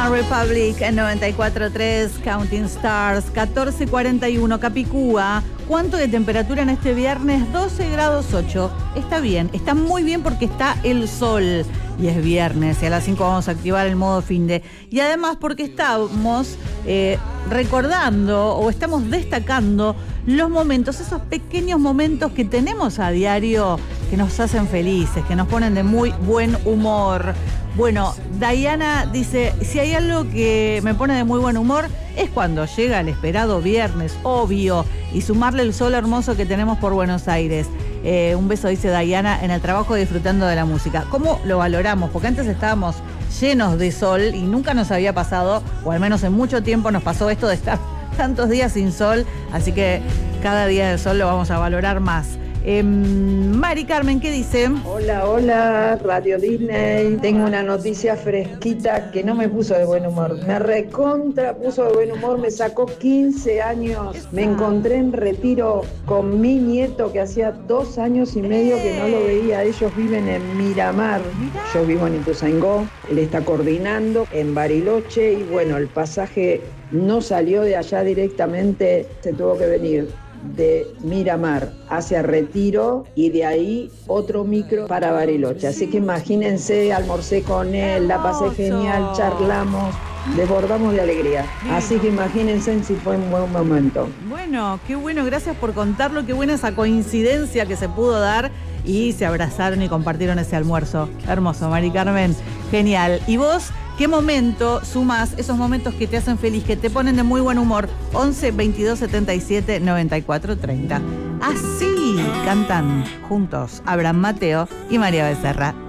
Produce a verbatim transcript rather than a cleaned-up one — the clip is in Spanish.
One Republic en noventa y cuatro punto tres, Counting Stars, catorce cuarenta y uno, Capicúa. ¿Cuánto de temperatura en este viernes? doce grados ocho. Está bien, está muy bien porque está el sol. Y es viernes y a las cinco vamos a activar el modo finde. Y además porque estamos eh, recordando o estamos destacando los momentos, esos pequeños momentos que tenemos a diario que nos hacen felices, que nos ponen de muy buen humor. Bueno, Diana dice, si hay algo que me pone de muy buen humor es cuando llega el esperado viernes, obvio, y sumarle el sol hermoso que tenemos por Buenos Aires. Eh, un beso, dice Diana, en el trabajo disfrutando de la música. ¿Cómo lo valoramos? Porque antes estábamos llenos de sol y nunca nos había pasado, o al menos en mucho tiempo nos pasó esto de estar tantos días sin sol, así que cada día de sol lo vamos a valorar más. Eh, Mari Carmen, ¿qué dice? Hola, hola, Radio Disney. Tengo una noticia fresquita que no me puso de buen humor. Me recontra puso de buen humor, me sacó quince años. Me encontré en Retiro con mi nieto que hacía dos años y medio que no lo veía. Ellos viven en Miramar. Yo vivo en Ituzaingó. Él está coordinando en Bariloche y bueno, el pasaje no salió de allá directamente, se tuvo que venir de Miramar hacia Retiro y de ahí otro micro para Bariloche. Así que imagínense, almorcé con él, la pasé genial, charlamos, desbordamos de alegría. Así que imagínense si fue un buen momento. Bueno, qué bueno, gracias por contarlo, qué buena esa coincidencia que se pudo dar y se abrazaron y compartieron ese almuerzo. Hermoso, Mari Carmen, genial. ¿Y vos? ¿Qué momento sumás esos momentos que te hacen feliz, que te ponen de muy buen humor? once, veintidós, setenta y siete, noventa y cuatro, treinta. Así cantan juntos Abraham Mateo y María Becerra.